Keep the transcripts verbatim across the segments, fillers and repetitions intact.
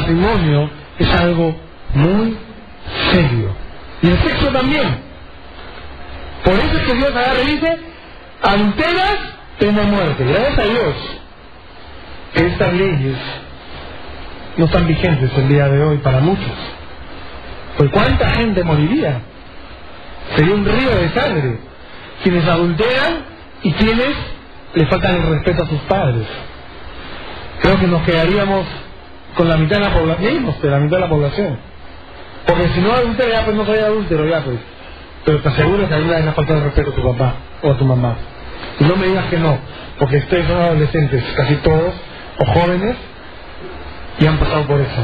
matrimonio es algo muy serio. Y el sexo también. Por eso es que Dios agarra y dice, adulteras, pena de muerte. Gracias a Dios que estas leyes no están vigentes el día de hoy para muchos. Pues cuánta gente moriría. Sería un río de sangre. Quienes adulteran y quienes le faltan el respeto a sus padres. Creo que nos quedaríamos con la mitad de la población, de la mitad de la población. Porque si no adultera, ya pues no soy adúltero, ya pues. Pero te aseguro que alguna vez le ha faltado el respeto a tu papá o a tu mamá. Y no me digas que no, porque ustedes son adolescentes, casi todos, o jóvenes, y han pasado por eso.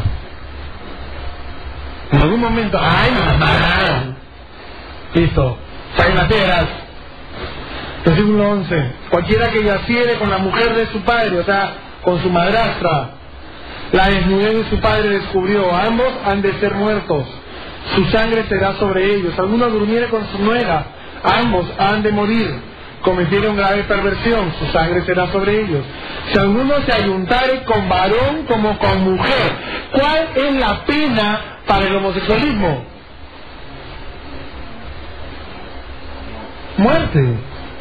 En algún momento, ¡ay, mamá! Listo, saimateras. Versículo once. Cualquiera que yaciere con la mujer de su padre, o sea, con su madrastra, la desnudez de su padre descubrió, ambos han de ser muertos, su sangre será sobre ellos. Alguno durmiere con su nuera, ambos han de morir, cometieron grave perversión, su sangre será sobre ellos. Si alguno se ayuntare con varón como con mujer, ¿cuál es la pena para el homosexualismo? Muerte.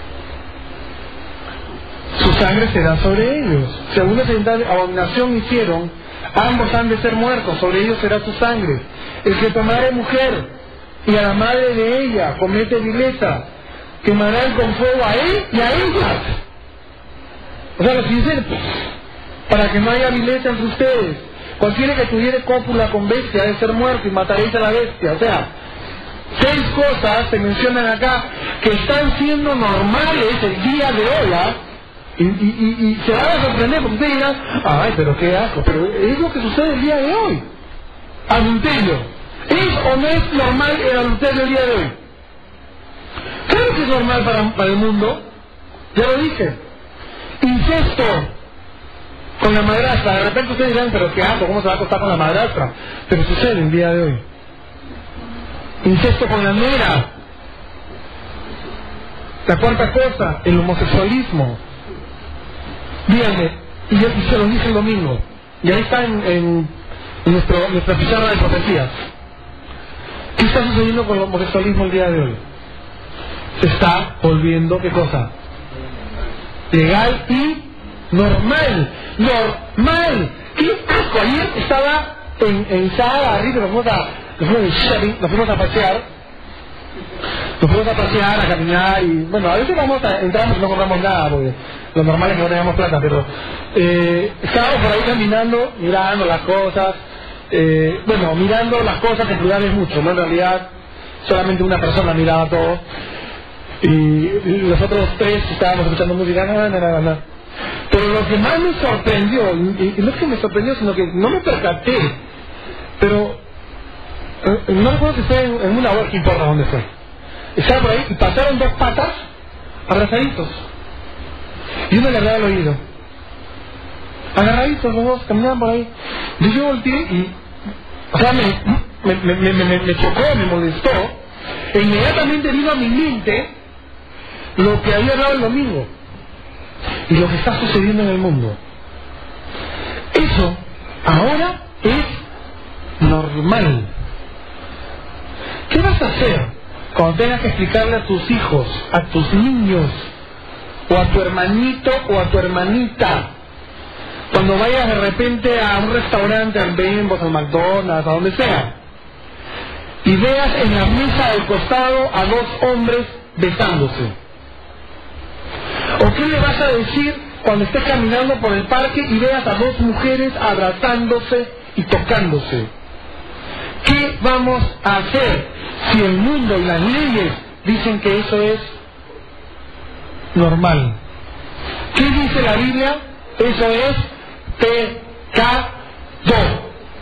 Su sangre será sobre ellos. Si alguno se ayuntare, abominación hicieron, ambos han de ser muertos, sobre ellos será su sangre. El que tomare mujer y a la madre de ella comete vileza, quemarán con fuego a él y a ellas. O sea, lo que dicen, para que no haya vileza entre ustedes. Cualquiera que tuviere cópula con bestia ha de ser muerto y mataréis a la bestia. O sea, seis cosas se mencionan acá que están siendo normales el día de hoy, ¿eh? Y, y, y, y se van a sorprender porque ustedes dirán, ay, pero qué asco, pero es lo que sucede el día de hoy. Adulterio. ¿Es o no es normal el adulterio el día de hoy? Claro que es normal para, para el mundo. Ya lo dije. Incesto con la madrastra. De repente ustedes dirán, pero qué asco, ¿cómo se va a acostar con la madrastra? Pero sucede el día de hoy. Incesto con la nuera. La cuarta cosa, el homosexualismo. Díganme, y yo y se lo dije el domingo, y ahí está en, en, en nuestro, nuestra pizarra de profecías. ¿Qué está sucediendo con el homosexualismo el día de hoy? Se está volviendo, ¿qué cosa? Legal y normal. Normal. ¿Qué asco? Ayer estaba en, en Sahara, arriba, nos fuimos a, nos fuimos de shopping, nos fuimos a pasear. Nos fuimos a pasear, a caminar y, bueno, a veces vamos a, entramos y no compramos nada, porque lo normal es que no tengamos plata, pero eh, estábamos por ahí caminando, mirando las cosas, eh, bueno, mirando las cosas en plural es mucho, ¿no? En realidad, solamente una persona miraba todo, y los otros tres estábamos escuchando música, nada, nada, nada. Pero lo que más me sorprendió, y, y no es que me sorprendió, sino que no me percaté, pero eh, no recuerdo que fue en, en una hora, que importa dónde fue. Estaba por ahí y pasaron dos patas abrazaditos. Y uno le agarraba el oído. Agarraditos los dos, caminaban por ahí. Y yo volteé y, o sea, me, me, me, me, me chocó, me molestó. E inmediatamente vino a mi mente lo que había hablado el domingo. Y lo que está sucediendo en el mundo. Eso ahora es normal. ¿Qué vas a hacer cuando tengas que explicarle a tus hijos, a tus niños, o a tu hermanito o a tu hermanita, cuando vayas de repente a un restaurante, al Bembos, al McDonald's, a donde sea, y veas en la mesa del costado a dos hombres besándose? ¿O qué le vas a decir cuando estés caminando por el parque y veas a dos mujeres abrazándose y tocándose? ¿Qué vamos a hacer si el mundo y las leyes dicen que eso es normal? ¿Qué dice la Biblia? Eso es pecado.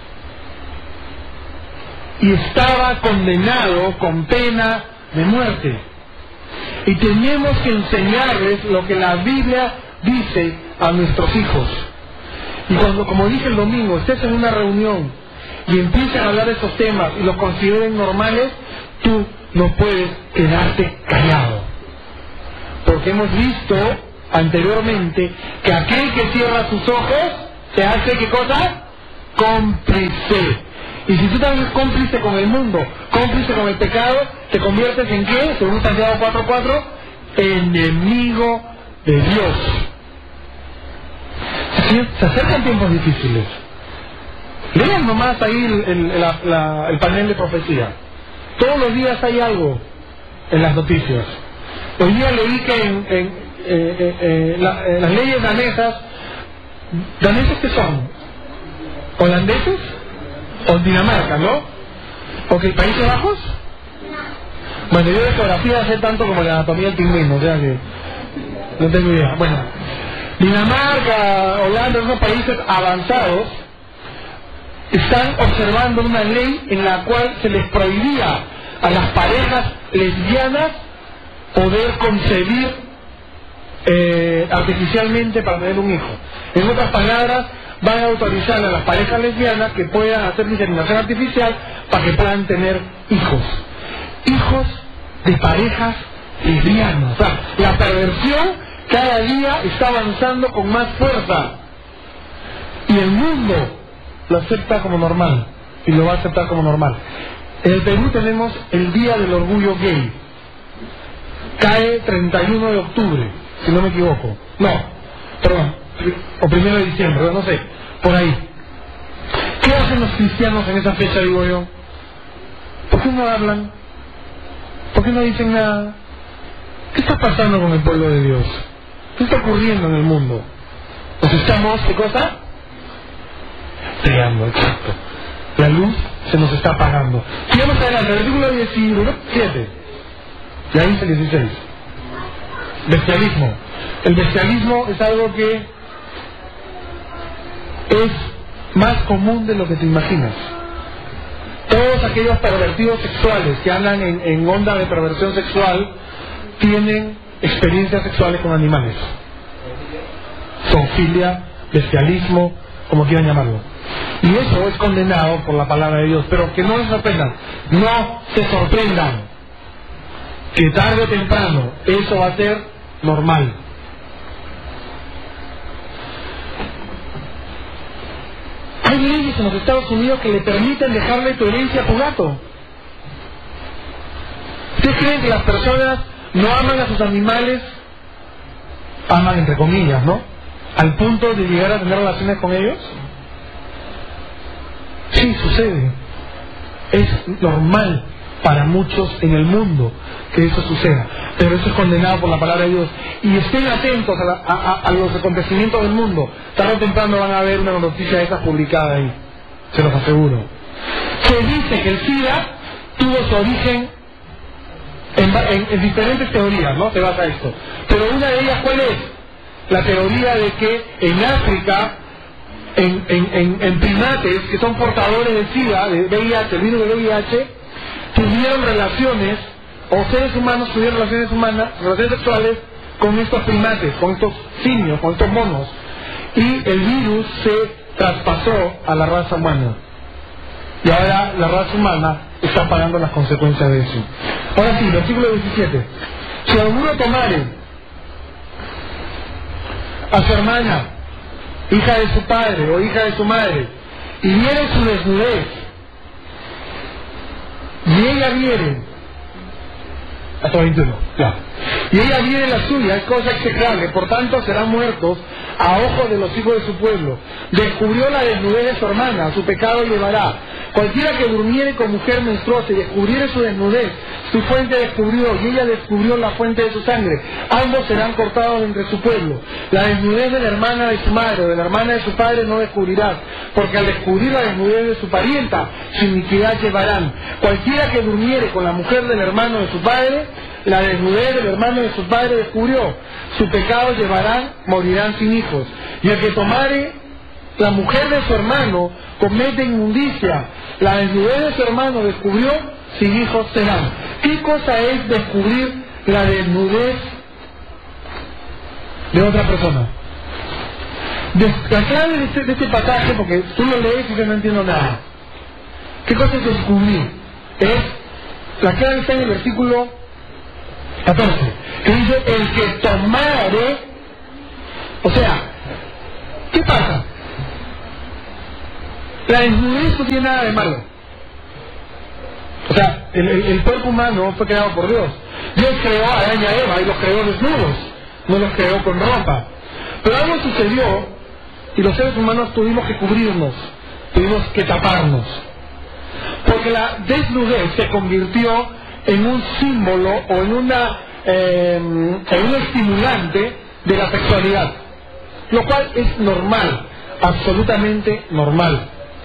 Y estaba condenado con pena de muerte. Y tenemos que enseñarles lo que la Biblia dice a nuestros hijos. Y cuando, como dije el domingo, estés en una reunión y empiezan a hablar de esos temas y los consideren normales, tú no puedes quedarte callado. Porque hemos visto anteriormente que aquel que cierra sus ojos se hace, ¿qué cosa? cómplice. Y si tú también eres cómplice con el mundo, cómplice con el pecado, te conviertes en ¿qué? Según Santiago cuatro cuatro, enemigo de Dios. ¿Sí? Se acercan tiempos difíciles. Lean nomás ahí el, el, la, la, el panel de profecía. Todos los días hay algo en las noticias. Hoy día leí que en, en, eh, eh, eh, la, en las leyes danesas, ¿daneses qué son? ¿Holandeses? ¿O Dinamarca, no? ¿O qué, Países Bajos? Bueno, yo de geografía sé tanto como la anatomía del pingüino, o sea que no tengo idea. Bueno, Dinamarca, Holanda, esos países avanzados están observando una ley en la cual se les prohibía a las parejas lesbianas poder concebir eh, artificialmente para tener un hijo. En otras palabras, van a autorizar a las parejas lesbianas que puedan hacer inseminación artificial para que puedan tener hijos. Hijos de parejas lesbianas. O sea, la perversión cada día está avanzando con más fuerza. Y el mundo lo acepta como normal. Y lo va a aceptar como normal. En el Perú tenemos el Día del Orgullo Gay. Cae treinta y uno de octubre, si no me equivoco. No, perdón, o primero de diciembre, no sé, por ahí. ¿Qué hacen los cristianos en esa fecha, digo yo? ¿Por qué no hablan? ¿Por qué no dicen nada? ¿Qué está pasando con el pueblo de Dios? ¿Qué está ocurriendo en el mundo? Nos estamos, ¿qué cosa? Peleando, exacto. La luz se nos está apagando. Sigamos adelante, versículo diecisiete. Y ahí dice dieciséis. Bestialismo. El bestialismo es algo que es más común de lo que te imaginas. Todos aquellos pervertidos sexuales que andan en, en onda de perversión sexual tienen experiencias sexuales con animales. Zoofilia, bestialismo, como quieran llamarlo. Y eso es condenado por la palabra de Dios. Pero que no se sorprendan, no se sorprendan, que tarde o temprano eso va a ser normal. Hay leyes en los Estados Unidos que le permiten dejarle tu herencia a tu gato. ¿Ustedes creen que las personas no aman a sus animales? Aman entre comillas, ¿no? Al punto de llegar a tener relaciones con ellos. Sí, sucede. Es normal para muchos en el mundo que eso suceda, pero eso es condenado por la palabra de Dios. Y estén atentos a, la, a, a los acontecimientos del mundo. Tarde o temprano van a ver una noticia de esas publicada ahí, se los aseguro. Se dice que el SIDA tuvo su origen en, en, en diferentes teorías, ¿no? Se basa esto. Pero una de ellas, ¿cuál es? La teoría de que en África, en, en, en, en primates que son portadores del SIDA, de V I H, el virus de V I H, tuvieron relaciones, o seres humanos tuvieron relaciones humanas, relaciones sexuales con estos primates, con estos simios, con estos monos, y el virus se traspasó a la raza humana. Y ahora la raza humana está pagando las consecuencias de eso. Ahora sí, versículo diecisiete. Si alguno tomare a su hermana, hija de su padre o hija de su madre, y viere su desnudez, y ella viere, hasta veintiuno, ya, y ella viere la suya, es cosa execrable, por tanto serán muertos a ojos de los hijos de su pueblo. Descubrió la desnudez de su hermana, su pecado llevará. Cualquiera que durmiere con mujer menstruosa y descubriere su desnudez, su fuente descubrió, y ella descubrió la fuente de su sangre, ambos serán cortados entre su pueblo. La desnudez de la hermana de su madre o de la hermana de su padre no descubrirás, porque al descubrir la desnudez de su parienta, su iniquidad llevarán. Cualquiera que durmiere con la mujer del hermano de su padre, la desnudez del hermano de su padre descubrió, su pecado llevarán, morirán sin hijos. Y el que tomare la mujer de su hermano comete inmundicia, la desnudez de su hermano descubrió, sin hijos serán. ¿Qué cosa es descubrir la desnudez de otra persona? De, la clave de este, de este pasaje, porque tú lo lees y yo no entiendo nada. ¿Qué cosa es descubrir? Es, la clave está en el versículo catorce, que dice, el que tomare, o sea, ¿qué pasa? La desnudez no tiene nada de malo. O sea, el, el, el cuerpo humano fue creado por Dios. Dios creó a Adán y a Eva y los creó desnudos, no los creó con ropa. Pero algo sucedió y los seres humanos tuvimos que cubrirnos, tuvimos que taparnos. Porque la desnudez se convirtió en un símbolo o en, una, eh, en un estimulante de la sexualidad. Lo cual es normal, absolutamente normal.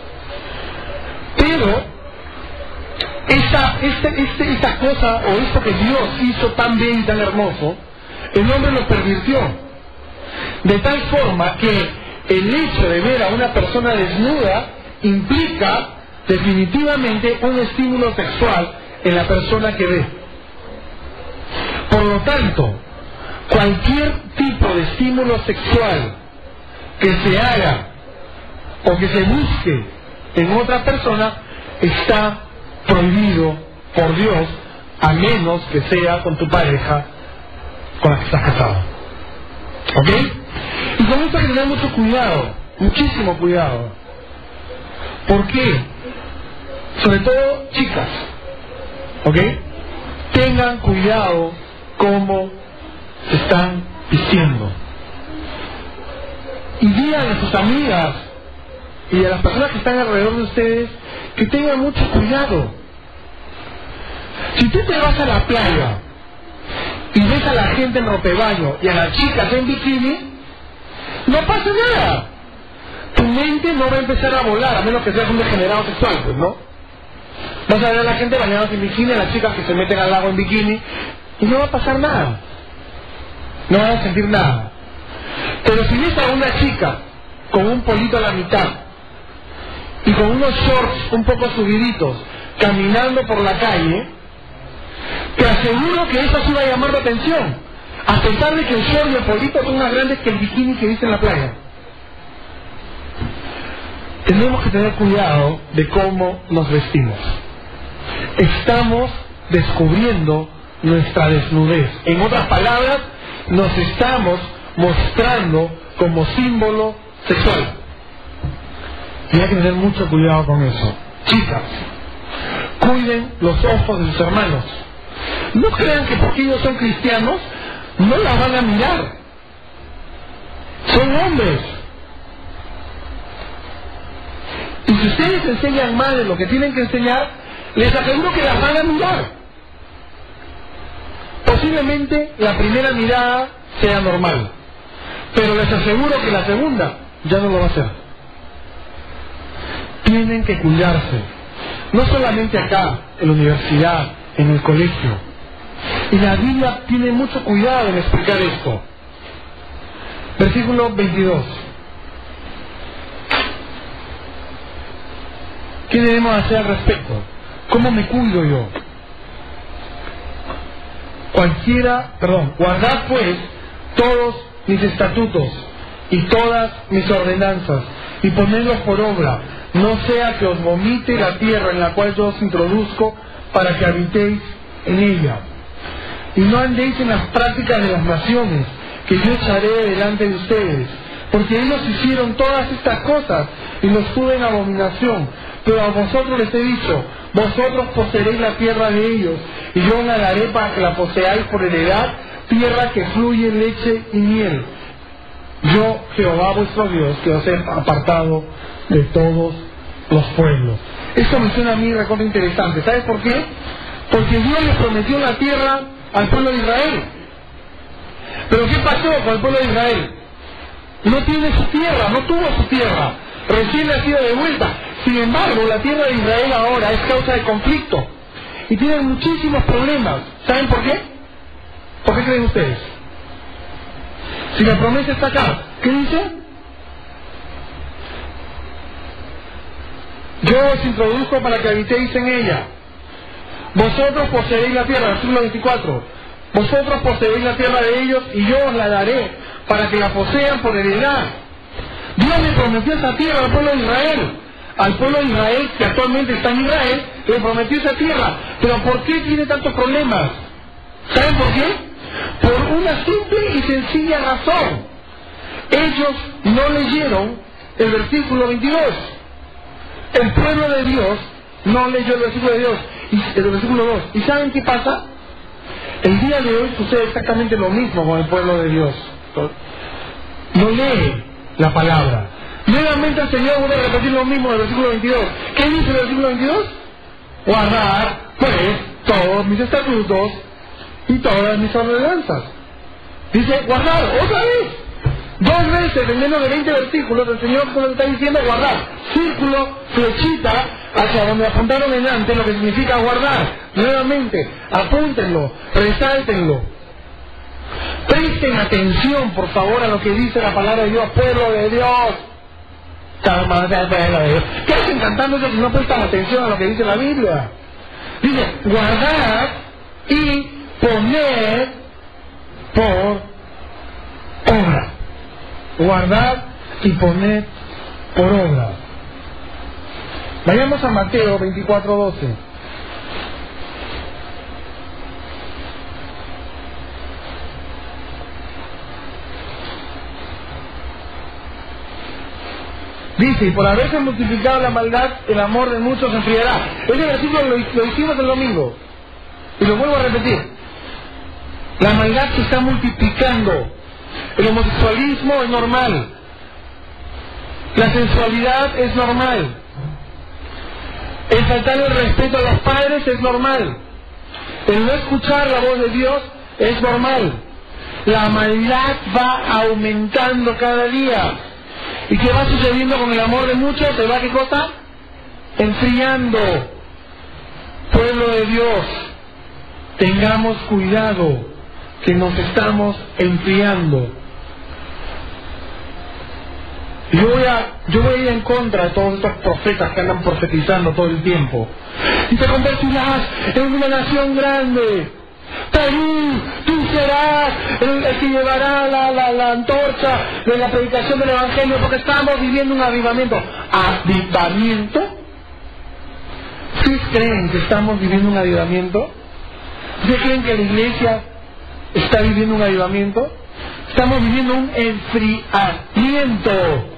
Pero esa, este, este, esa cosa o esto que Dios hizo tan bien y tan hermoso, el hombre lo pervirtió. De tal forma que el hecho de ver a una persona desnuda implica definitivamente un estímulo sexual en la persona que ve. Por lo tanto, cualquier tipo de estímulo sexual que se haga o que se busque en otra persona está prohibido por Dios, a menos que sea con tu pareja con la que estás casado. ¿Ok? Y con esto hay que tener mucho cuidado, muchísimo cuidado. ¿Por qué? Sobre todo chicas, ¿ok? Tengan cuidado cómo se están vistiendo. Y digan a sus amigas y a las personas que están alrededor de ustedes que tengan mucho cuidado. Si tú te vas a la playa y ves a la gente en ropebaño y a las chicas en bikini, no pasa nada. Tu mente no va a empezar a volar, a menos que seas un degenerado sexual, pues, ¿no? Vas a ver a la gente bañadas en bikini, a las chicas que se meten al lago en bikini, y no va a pasar nada. No van a sentir nada. Pero si ves a una chica con un polito a la mitad y con unos shorts un poco subiditos caminando por la calle, te aseguro que eso sí va a llamar la atención, a pesar de que el short y el polito son más grandes que el bikini que viste en la playa. Tenemos que tener cuidado de cómo nos vestimos. Estamos descubriendo nuestra desnudez. En otras palabras, nos estamos mostrando como símbolo sexual. Y hay que tener mucho cuidado con eso. Chicas, cuiden los ojos de sus hermanos. No crean que porque ellos son cristianos no la van a mirar. Son hombres. Y si ustedes enseñan mal de lo que tienen que enseñar, les aseguro que las van a mirar. Posiblemente la primera mirada sea normal, pero les aseguro que la segunda ya no lo va a hacer. Tienen que cuidarse, no solamente acá, en la universidad, en el colegio. Y la Biblia tiene mucho cuidado en explicar esto. Versículo veintidós. ¿Qué debemos hacer al respecto? ¿Cómo me cuido yo? Cualquiera, perdón, guardad pues todos mis estatutos y todas mis ordenanzas y ponedlos por obra, no sea que os vomite la tierra en la cual yo os introduzco para que habitéis en ella. Y no andéis en las prácticas de las naciones que yo echaré delante de ustedes, porque ellos hicieron todas estas cosas y los tuve en abominación. Pero a vosotros les he dicho, vosotros poseeréis la tierra de ellos, y yo la daré para que la poseáis por heredad, tierra que fluye leche y miel. Yo, Jehová vuestro Dios, que os he apartado de todos los pueblos. Esto me suena a mí recontra interesante. ¿Sabes por qué? Porque Dios les prometió la tierra al pueblo de Israel. Pero ¿qué pasó con el pueblo de Israel? No tiene su tierra, no tuvo su tierra. Recién ha sido de vuelta. Sin embargo, la tierra de Israel ahora es causa de conflicto. Y tienen muchísimos problemas. ¿Saben por qué? ¿Por qué creen ustedes? Si la promesa está acá, ¿qué dice? Yo os introduzco para que habitéis en ella. Vosotros poseéis la tierra, versículo veinticuatro. Vosotros poseéis la tierra de ellos y yo os la daré para que la posean por heredad. Dios le prometió esa tierra al pueblo de Israel. Al pueblo de Israel, que actualmente está en Israel, le prometió esa tierra. Pero ¿por qué tiene tantos problemas? ¿Saben por qué? Por una simple y sencilla razón. Ellos no leyeron el versículo veintidós. El pueblo de Dios no leyó el versículo de Dios, y, el versículo dos. ¿Y saben qué pasa? El día de hoy sucede exactamente lo mismo con el pueblo de Dios. No lee la palabra. Nuevamente el Señor vuelve a repetir lo mismo del versículo veintidós. ¿Qué dice el versículo veintidós? Guardar, pues, todos mis estatutos y todas mis ordenanzas. Dice, guardar, otra vez. Dos veces en menos de veinte versículos el Señor solo está diciendo guardar. Círculo, flechita, hacia donde apuntaron en antes, lo que significa guardar. Nuevamente, apúntenlo, resáltenlo. Presten atención, por favor, a lo que dice la palabra de Dios, pueblo de Dios. ¿Qué hacen cantando eso si no prestan atención a lo que dice la Biblia? Dice, guardar y poner por obra. Guardar y poner por obra. Vayamos a Mateo veinticuatro doce. Dice, y por haberse multiplicado la maldad, el amor de muchos se enfriará. Ese versículo lo, lo hicimos el domingo. Y lo vuelvo a repetir. La maldad se está multiplicando. El homosexualismo es normal. La sensualidad es normal. El faltar el respeto a los padres es normal. El no escuchar la voz de Dios es normal. La maldad va aumentando cada día. ¿Y qué va sucediendo con el amor de muchos? Se va, ¿qué cosa? Enfriando. Pueblo de Dios, tengamos cuidado, que nos estamos enfriando. Yo voy a, yo voy a ir en contra de todos estos profetas que andan profetizando todo el tiempo. Y te convertirás en una nación grande. Perú, tú serás el, el que llevará la, la, la antorcha de la predicación del Evangelio, porque estamos viviendo un avivamiento. ¿Avivamiento? ¿Sí creen que estamos viviendo un avivamiento? ¿Sí creen que la iglesia está viviendo un avivamiento? Estamos viviendo un enfriamiento.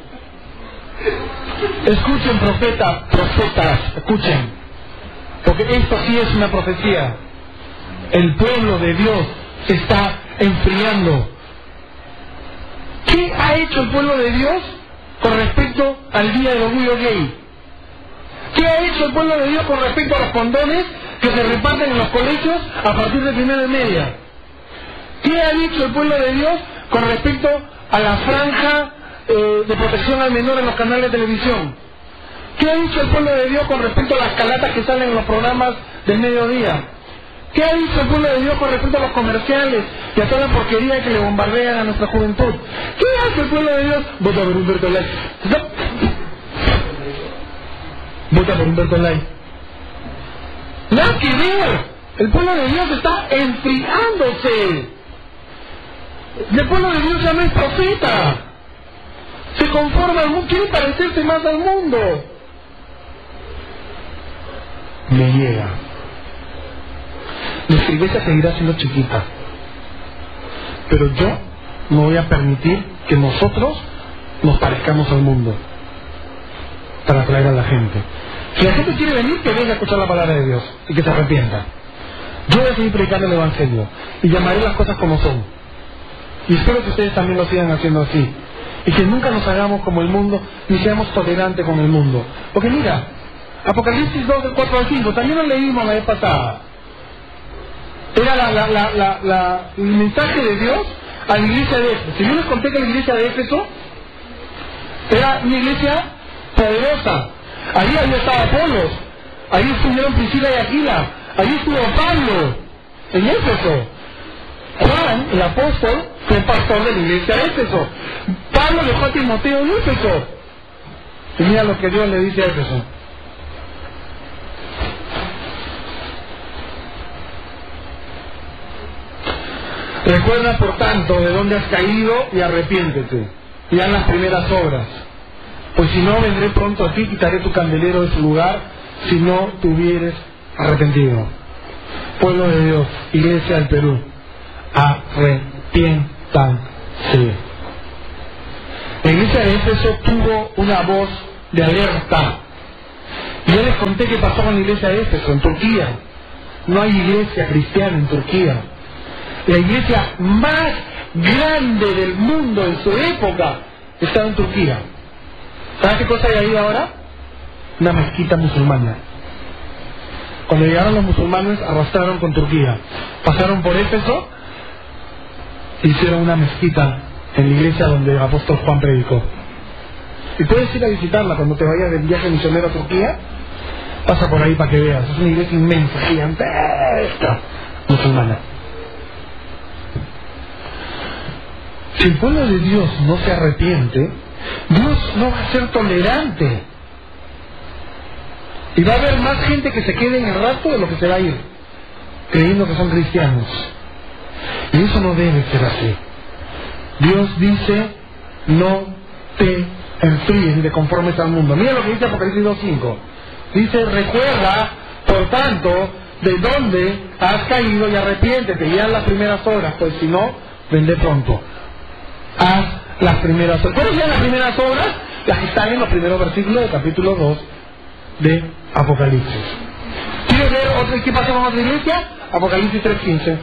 Escuchen, profetas, profetas, escuchen, porque esto sí es una profecía. El pueblo de Dios se está enfriando. ¿Qué ha hecho el pueblo de Dios con respecto al Día del Orgullo Gay? ¿Qué ha hecho el pueblo de Dios con respecto a los condones que se reparten en los colegios a partir de primera y media? ¿Qué ha dicho el pueblo de Dios con respecto a la franja eh, de protección al menor en los canales de televisión? ¿Qué ha dicho el pueblo de Dios con respecto a las calatas que salen en los programas del mediodía? ¿Qué ha dicho el pueblo de Dios con respecto a los comerciales y a toda la porquería que le bombardean a nuestra juventud? ¿Qué hace el pueblo de Dios? Vota por Humberto Lay. Vota por Humberto Lay. Nada que ver. El pueblo de Dios está enfriándose. El pueblo de Dios ya no es profeta. Se conforma al mundo, quiere parecerse más al mundo. Me llega. Nuestra iglesia seguirá siendo chiquita, pero yo no voy a permitir que nosotros nos parezcamos al mundo para atraer a la gente. Si la gente quiere venir, que venga a escuchar la palabra de Dios y que se arrepienta. Yo voy a seguir predicando el Evangelio y llamaré las cosas como son. Y espero que ustedes también lo sigan haciendo así. Y que nunca nos hagamos como el mundo, ni seamos tolerantes con el mundo. Porque mira, Apocalipsis dos, del cuatro al cinco, también lo leímos la vez pasada. Era la, la, la, la, la, el mensaje de Dios a la iglesia de Éfeso. Si yo les conté que la iglesia de Éfeso era una iglesia poderosa. Ahí había estado Apolos, ahí estuvieron Priscila y Aquila, ahí estuvo Pablo, en Éfeso. Juan, el apóstol, fue pastor de la iglesia de Éfeso. Pablo dejó a Timoteo en Éfeso. Y mira lo que Dios le dice a Éfeso. Recuerda, por tanto, de dónde has caído y arrepiéntete, y haz las primeras obras. Pues si no, vendré pronto a ti y quitaré tu candelero de su lugar, si no te hubieres arrepentido. Pueblo de Dios, Iglesia del Perú, arrepiéntanse. La iglesia de Éfeso tuvo una voz de alerta. Y yo les conté qué pasó con la iglesia de Éfeso, en Turquía. No hay iglesia cristiana en Turquía. La iglesia más grande del mundo en su época estaba en Turquía. ¿Sabes qué cosa hay ahí ahora? Una mezquita musulmana. Cuando llegaron los musulmanes, arrastraron con Turquía. Pasaron por Éfeso, hicieron una mezquita en la iglesia donde el apóstol Juan predicó. Y puedes ir a visitarla cuando te vayas de viaje misionero a Turquía. Pasa por ahí para que veas. Es una iglesia inmensa, gigantesca, musulmana. Si el pueblo de Dios no se arrepiente, Dios no va a ser tolerante. Y va a haber más gente que se quede en el rastro de lo que se va a ir, creyendo que son cristianos. Y eso no debe ser así. Dios dice, no te enfríes ni te conformes al mundo. Mira lo que dice Apocalipsis dos cinco. Dice, recuerda, por tanto, de dónde has caído y arrepiéntete. Ya en las primeras horas, pues si no, vendré pronto. Haz las primeras obras. ¿Cuáles son las primeras obras? Las que están en los primeros versículos del capítulo dos de Apocalipsis. ¿Quieres ver otra, qué pasa con otra iglesia? Apocalipsis tres quince.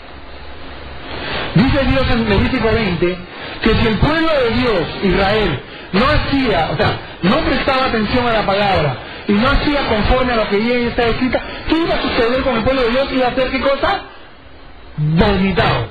Dice Dios en Levítico veinte que si el pueblo de Dios, Israel, no hacía, o sea, no prestaba atención a la palabra y no hacía conforme a lo que ahí está escrita, ¿qué iba a suceder con el pueblo de Dios? ¿Iba a hacer qué cosa? Vomitado.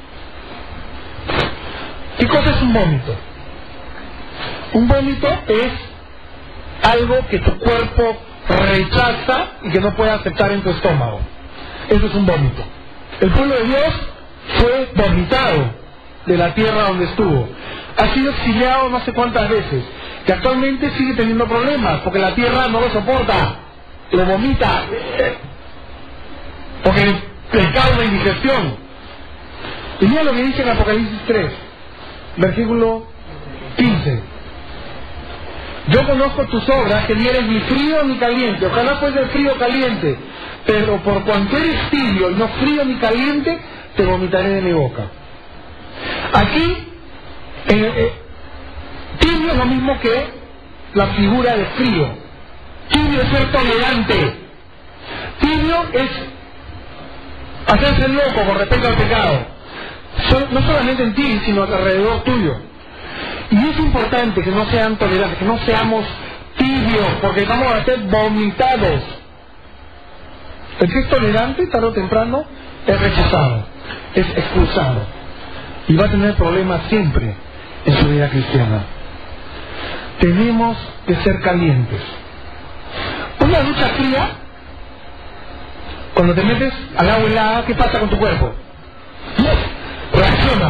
¿Qué cosa es un vómito? Un vómito es algo que tu cuerpo rechaza y que no puede aceptar en tu estómago. Eso es un vómito. El pueblo de Dios fue vomitado de la tierra donde estuvo. Ha sido exiliado no sé cuántas veces. Y actualmente sigue teniendo problemas porque la tierra no lo soporta. Lo vomita. Porque le causa indigestión. Y mira lo que dice en Apocalipsis tres, versículo quince. Yo conozco tus obras, que ni eres ni frío ni caliente. Ojalá fuese frío o caliente. Pero por cuanto eres tibio y no frío ni caliente, te vomitaré de mi boca. Aquí, eh, eh, tibio es lo mismo que la figura de frío. Tibio es ser tolerante. Tibio es hacerse loco con respecto al pecado. So, no solamente en ti, sino alrededor tuyo. Y es importante que no sean tolerantes, que no seamos tibios, porque vamos a ser vomitados. El que es tolerante, tarde o temprano, es rechazado, es expulsado. Y va a tener problemas siempre en su vida cristiana. Tenemos que ser calientes. Una ducha fría, cuando te metes al agua helada, ¿qué pasa con tu cuerpo? Reacciona.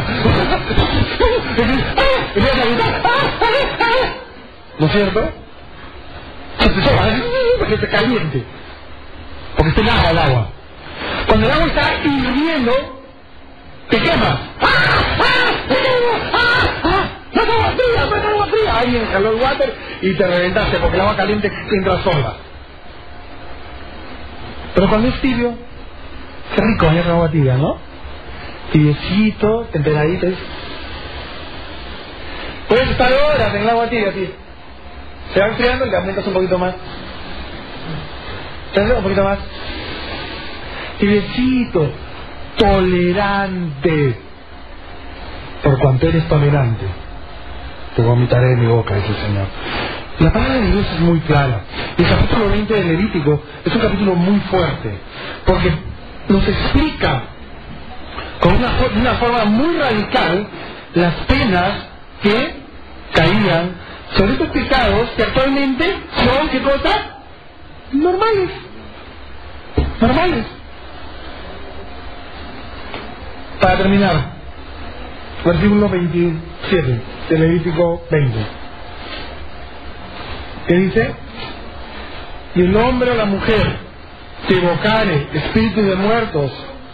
¿No es cierto? Porque está caliente. Porque está helada el agua. Cuando el agua está hirviendo, te quemas. ¡No te agua fría! ¡No te agua fría! Alguien jaló el water y te reventaste porque el agua caliente entra sola. Pero cuando es tibio, qué rico es el agua tibia, ¿no? Tibiecito, temperadito. Puedes estar horas en el agua tibia, así. Se va enfriando y le aumentas un poquito más. ¿Te haces un poquito más? Tibiecito, tolerante. Por cuanto eres tolerante, te vomitaré de mi boca, dice el Señor. La palabra de Dios es muy clara. El capítulo veinte del Levítico es un capítulo muy fuerte, porque nos explica con una, de una forma muy radical las penas que caían sobre estos pecados que actualmente son, ¿qué cosa? Normales. Normales. Para terminar, versículo veintisiete de Levítico veinte. ¿Qué dice? Y el hombre o la mujer que evocare espíritus de muertos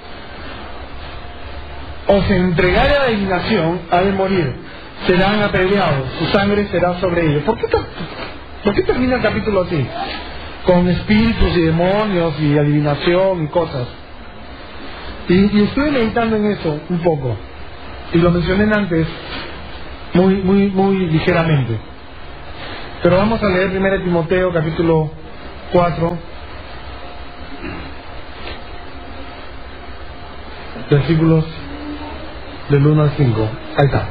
o se entregare a la adivinación, ha de morir, serán apedreados, su sangre será sobre ellos. ¿Por qué, ¿Por qué termina el capítulo así? Con espíritus y demonios y adivinación y cosas. Y, y estuve meditando en eso un poco, y lo mencioné antes muy, muy, muy ligeramente. Pero vamos a leer primero Timoteo capítulo cuatro, versículos del uno al cinco. Ahí está.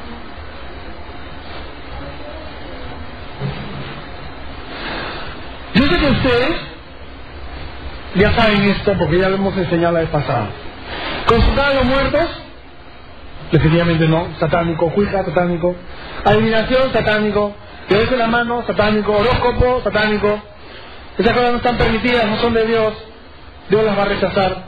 Yo sé que ustedes ya saben esto porque ya lo hemos enseñado la vez pasada. ¿Consultar a los muertos? Definitivamente no. Satánico. Cuija, satánico. Adivinación, satánico. Leerse la mano, satánico. Horóscopo, satánico. Esas cosas no están permitidas, no son de Dios. Dios las va a rechazar.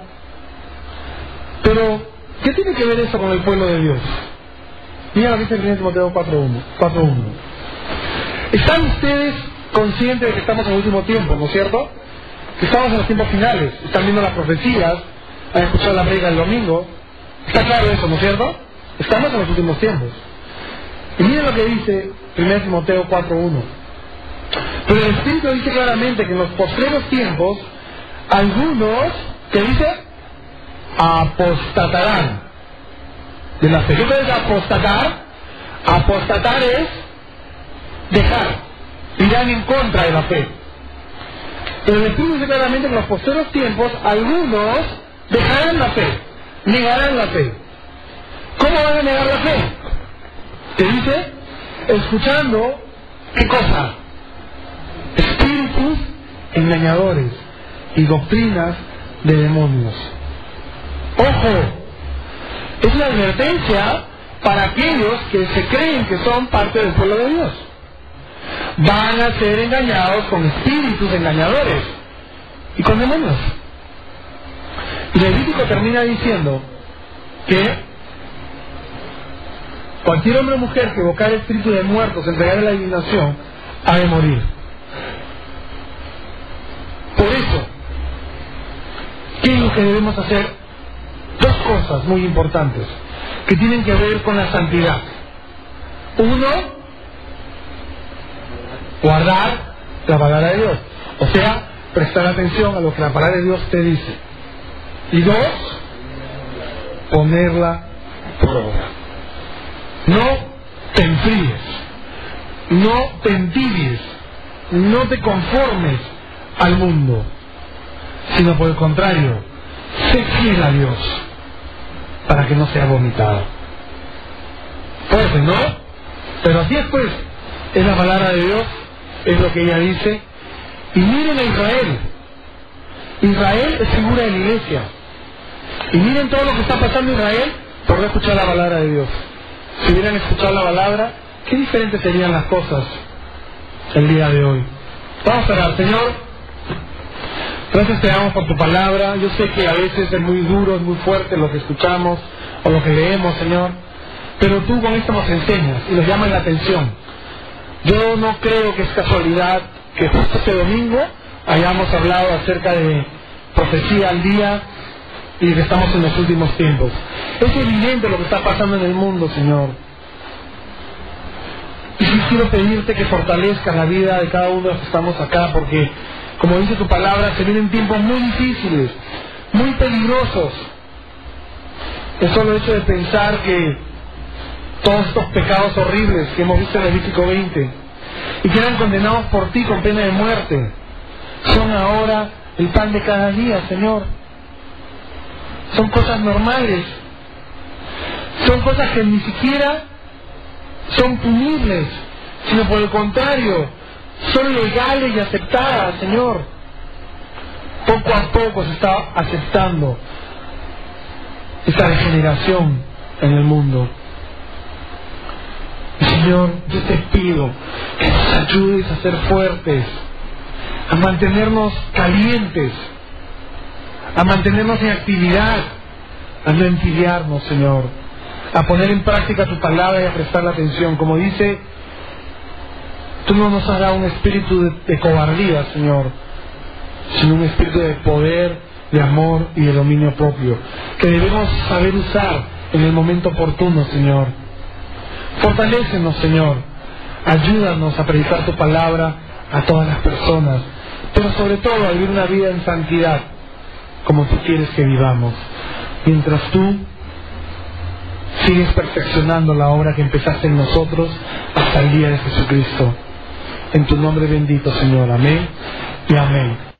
Pero, ¿qué tiene que ver eso con el pueblo de Dios? Mira lo que dice el primer Timoteo cuatro uno. ¿Están ustedes conscientes de que estamos en el último tiempo, no es cierto? Que estamos en los tiempos finales. Están viendo las profecías, han escuchado la predica el domingo. Está claro eso, ¿no es cierto? Estamos en los últimos tiempos. Y miren lo que dice primer Timoteo cuatro uno. Pero el Espíritu dice claramente que en los postreros tiempos algunos, ¿qué dice? Apostatarán de la fe. ¿Qué es apostatar? Apostatar es dejar, irán en contra de la fe. Pero el Espíritu dice claramente que en los postreros tiempos algunos dejarán la fe, negarán la fe. ¿Cómo van a negar la fe? ¿Qué dice? Escuchando, ¿qué cosa? Espíritus engañadores y doctrinas de demonios. ¡Ojo! Es una advertencia para aquellos que se creen que son parte del pueblo de Dios. Van a ser engañados con espíritus engañadores y con demonios. Y Levítico termina diciendo que cualquier hombre o mujer que evocar el espíritu de muertos, entregar la adivinación, ha de morir. Por eso, ¿qué es lo que debemos hacer? Dos cosas muy importantes que tienen que ver con la santidad. Uno, guardar la palabra de Dios, o sea, prestar atención a lo que la palabra de Dios te dice. Y dos, ponerla por obra. No te enfríes, no te entibies, no te conformes al mundo, sino por el contrario, sé fiel a Dios para que no sea vomitado. Fuerte, ¿no? Pero así es, pues, es la palabra de Dios, es lo que ella dice. Y miren a Israel. Israel es figura de la iglesia. Y miren todo lo que está pasando en Israel por no escuchar la palabra de Dios. Si hubieran escuchado la palabra, qué diferentes serían las cosas el día de hoy. Vamos a orar. Señor, gracias te damos por tu palabra. Yo sé que a veces es muy duro, es muy fuerte lo que escuchamos o lo que leemos, Señor, pero tú con esto nos enseñas y nos llamas la atención. Yo no creo que es casualidad que justo este domingo hayamos hablado acerca de profecía al día y que estamos en los últimos tiempos. Es evidente lo que está pasando en el mundo, Señor. Y sí quiero pedirte que fortalezcas la vida de cada uno de los que estamos acá, porque, como dice tu palabra, se vienen tiempos muy difíciles, muy peligrosos. El solo hecho de pensar que todos estos pecados horribles que hemos visto en Levítico veinte y que eran condenados por ti con pena de muerte, son ahora el pan de cada día, Señor. Son cosas normales, son cosas que ni siquiera son punibles, sino por el contrario, son legales y aceptadas, Señor. Poco a poco se está aceptando esta degeneración en el mundo. Y Señor, yo te pido que nos ayudes a ser fuertes, a mantenernos calientes, a mantenernos en actividad, a no entibiarnos, Señor, a poner en práctica tu palabra y a prestar la atención. Como dice, tú no nos has dado un espíritu de, de cobardía, Señor, sino un espíritu de poder, de amor y de dominio propio, que debemos saber usar en el momento oportuno, Señor. Fortalécenos, Señor, ayúdanos a predicar tu palabra a todas las personas, pero sobre todo a vivir una vida en santidad, como tú quieres que vivamos, mientras tú sigues perfeccionando la obra que empezaste en nosotros hasta el día de Jesucristo. En tu nombre bendito, Señor. Amén. y amén.